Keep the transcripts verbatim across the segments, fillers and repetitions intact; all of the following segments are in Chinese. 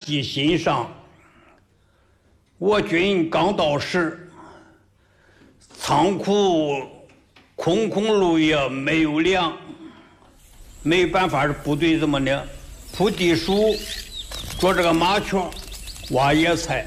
记信上，我军刚到时，仓库空空如也，没有粮，没办法，是部队怎么呢？铺地鼠，捉这个麻雀，挖野菜。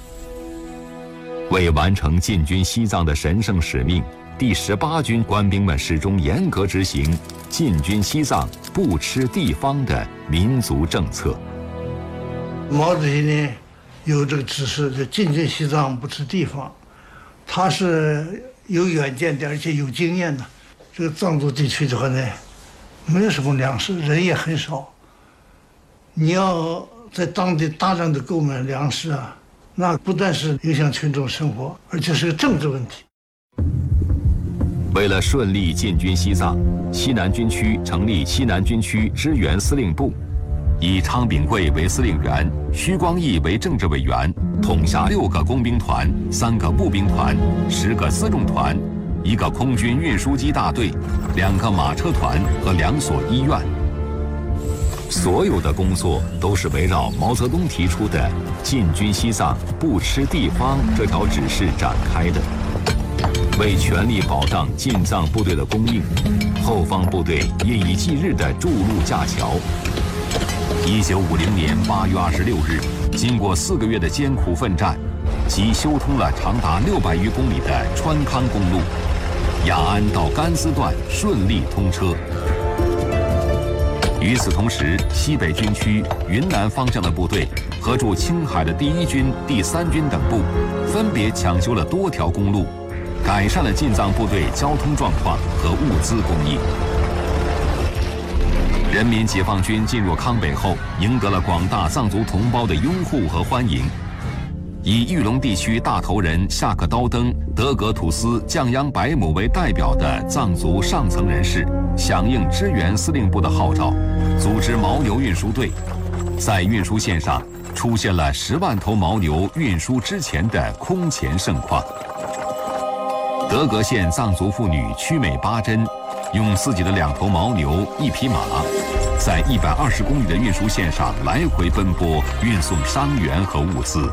为完成进军西藏的神圣使命，第十八军官兵们始终严格执行进军西藏不吃地方的民族政策。 毛主席呢有这个指示，就进军西藏不吃地方，他是有远见的，而且有经验的。这个藏族地区的话呢，没有什么粮食，人也很少，你要在当地大量的购买粮食啊，那不但是影响群众生活，而且是个政治问题。 为了顺利进军西藏，西南军区成立西南军区支援司令部，以昌秉贵为司令员，徐光义为政治委员，统辖六个工兵团、三个步兵团、十个辎重团、一个空军运输机大队、两个马车团和两所医院。所有的工作都是围绕毛泽东提出的“进军西藏不吃地方”这条指示展开的。为全力保障进藏部队的供应，后方部队夜以继日地筑路架桥。一九五零年八月二十六日，经过四个月的艰苦奋战，即修通了长达六百余公里的川康公路，雅安到甘孜段顺利通车。与此同时，西北军区云南方向的部队和驻青海的第一军、第三军等部，分别抢修了多条公路，改善了进藏部队交通状况和物资供应。人民解放军进入康北后，赢得了广大藏族同胞的拥护和欢迎。以玉龙地区大头人夏克刀登、德格土司降央白母为代表的藏族上层人士，响应支援司令部的号召，组织牦牛运输队，在运输线上出现了十万头牦牛运输之前的空前盛况。德格县藏族妇女曲美巴珍，用自己的两头牦牛、一匹马，在一百二十公里的运输线上来回奔波，运送伤员和物资。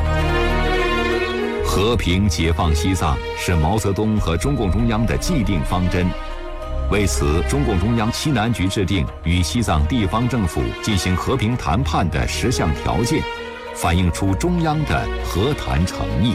和平解放西藏是毛泽东和中共中央的既定方针。为此，中共中央西南局制定与西藏地方政府进行和平谈判的十项条件，反映出中央的和谈诚意。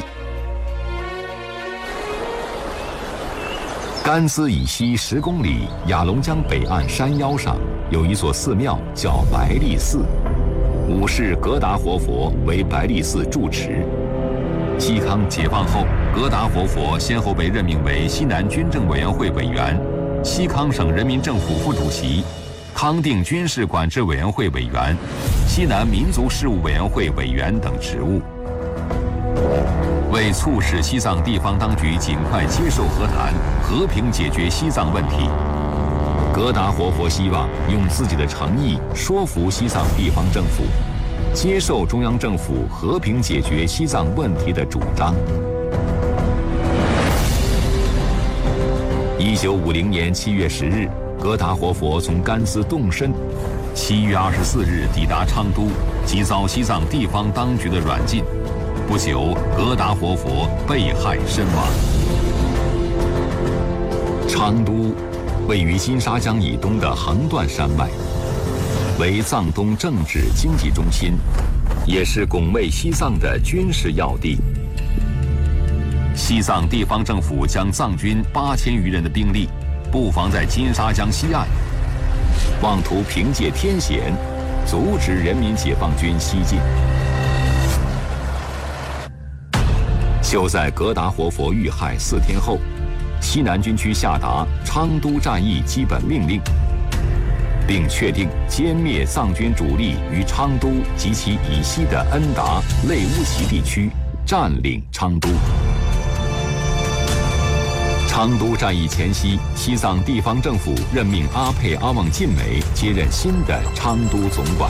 甘孜以西十公里，雅龙江北岸山腰上有一所寺庙，叫白力寺，五世格达活佛为白力寺住持。西康解放后，格达活佛先后被任命为西南军政委员会委员、西康省人民政府副主席、康定军事管制委员会委员、西南民族事务委员会委员等职务。为促使西藏地方当局尽快接受和谈，和平解决西藏问题，格达活佛希望用自己的诚意说服西藏地方政府接受中央政府和平解决西藏问题的主张。一九五零年七月十日，格达活佛从甘孜动身，七月二十四日抵达昌都，即遭西藏地方当局的软禁。不久，格达活佛被害身亡。昌都位于金沙江以东的横断山脉，为藏东政治经济中心，也是拱卫西藏的军事要地。西藏地方政府将藏军八千余人的兵力布防在金沙江西岸，妄图凭借天险阻止人民解放军西进。就在格达活佛遇害四天后，西南军区下达昌都战役基本命令，并确定歼灭藏军主力于昌都及其以西的恩达、类乌齐地区，占领昌都。昌都战役前夕，西藏地方政府任命阿佩阿旺晋美接任新的昌都总管。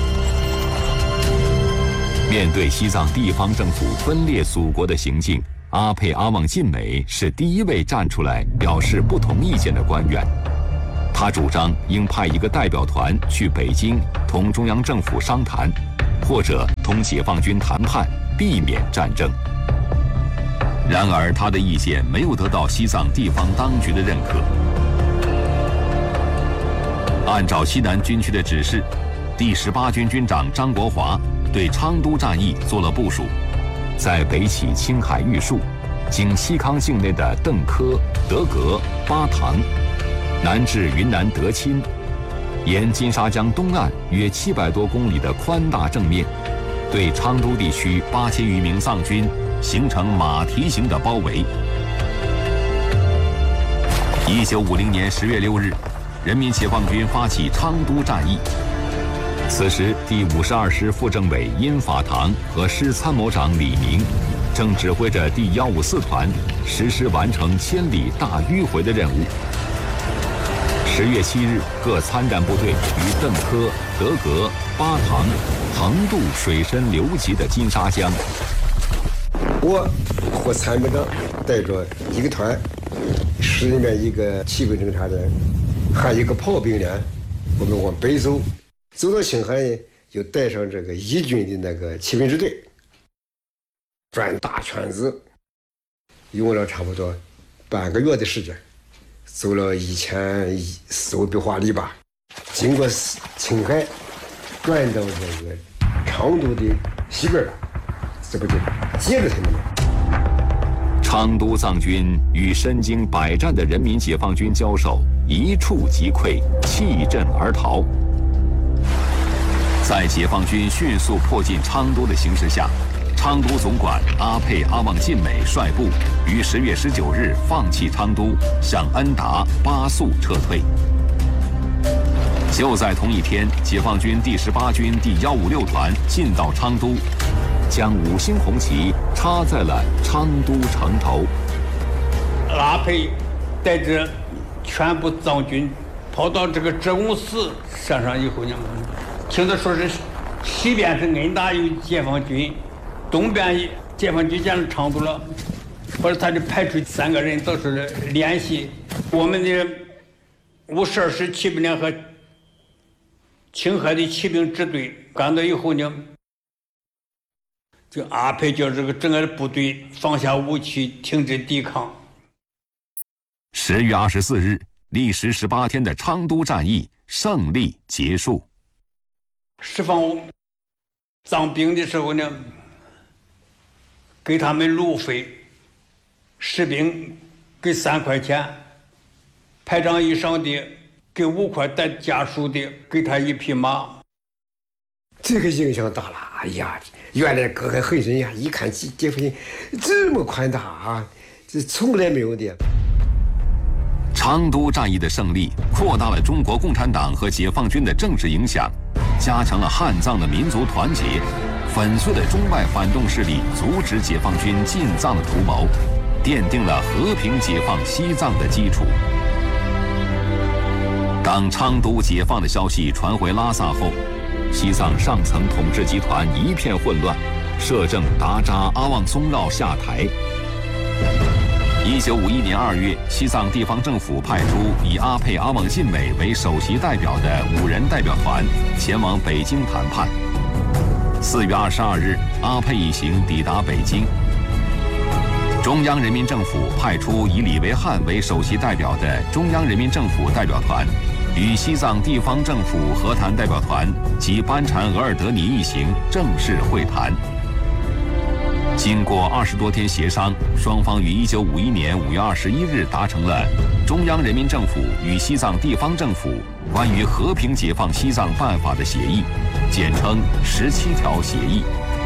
面对西藏地方政府分裂祖国的行径，阿佩阿旺晋美是第一位站出来表示不同意见的官员。他主张应派一个代表团去北京同中央政府商谈， 或者同解放军谈判，避免战争。然而，他的意见没有得到西藏地方当局的认可。按照西南军区的指示，第十八军军长张国华对昌都战役做了部署，在北起青海玉树，经西康境内的邓科、德格、巴塘，南至云南德钦，沿金沙江东岸约七百多公里的宽大正面，对昌都地区八千余名藏军形成马蹄形的包围。一九五零年十月六日，人民解放军发起昌都战役。此时，第五十二师副政委殷法堂和师参谋长李明正指挥着第幺五四团实施完成千里大迂回的任务。十月七日，各参战部队于邓科、德格、巴塘横渡水深流急的金沙江。 我和参谋长带着一个团，师里面一个骑兵侦察员，还有一个炮兵连，我们往北走，走到青海呢，就带上这个义军的那个骑兵支队，转大圈子，用了差不多半个月的时间，走了一千四五百华里吧，经过青海，转到这个昌都的西边了，这不就接着他们了。 昌都藏军与身经百战的人民解放军交手，一触即溃，弃阵而逃。在解放军迅速迫近昌都的形势下，昌都总管阿沛阿旺晋美率部于十月十九日放弃昌都，向恩达、巴素撤退。就在同一天，解放军第十八军第幺五六团进到昌都，将五星红旗插在了昌都城头。 阿沛带着全部藏军跑到这个哲公寺山上以后呢，听他说是西边是恩达有解放军，东边解放军进了昌都了，后来他就派出三个人到时联系我们的五十二师骑兵连和青海的骑兵支队，赶到以后呢，就阿沛叫这个整个部队放下武器，停止抵抗。 十月二十四日，历时十八天的昌都战役胜利结束。 释放藏兵的时候呢，给他们路费，士兵给三块钱，排长以上的给五块，带家属的给他一匹马。 这个影响大了，哎呀，原来隔海很深呀，一看解解放军这么宽大啊，这从来没有的。 昌都战役的胜利扩大了中国共产党和解放军的政治影响，加强了汉藏的民族团结，粉碎了中外反动势力阻止解放军进藏的图谋，奠定了和平解放西藏的基础。当昌都解放的消息传回拉萨后，西藏上层统治集团一片混乱，摄政达扎阿旺松绕下台。一九五一年二月，西藏地方政府派出以阿沛阿旺晋美为首席代表的五人代表团前往北京谈判。四月二十二日，阿沛一行抵达北京。中央人民政府派出以李维汉为首席代表的中央人民政府代表团，与西藏地方政府和谈代表团及班禅额尔德尼一行正式会谈。经过二十多天协商，双方于一九五一年五月二十一日达成了中央人民政府与西藏地方政府关于和平解放西藏办法的协议，简称十七条协议。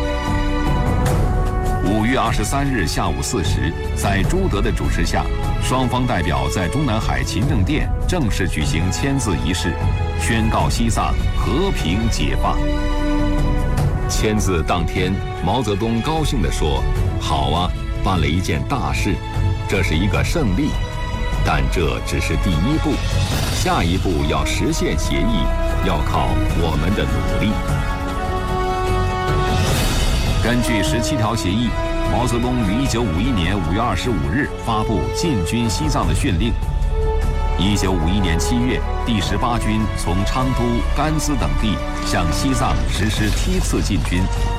五月二十三日下午四时，在朱德的主持下，双方代表在中南海勤政殿正式举行签字仪式，宣告西藏和平解放。签字当天，毛泽东高兴地说：“好啊，办了一件大事，这是一个胜利，但这只是第一步，下一步要实现协议，要靠我们的努力。”根据十七条协议，毛泽东于一九五一年五月二十五日发布进军西藏的训令。 一九五一年七月，第十八军从昌都、甘孜等地向西藏实施梯次进军。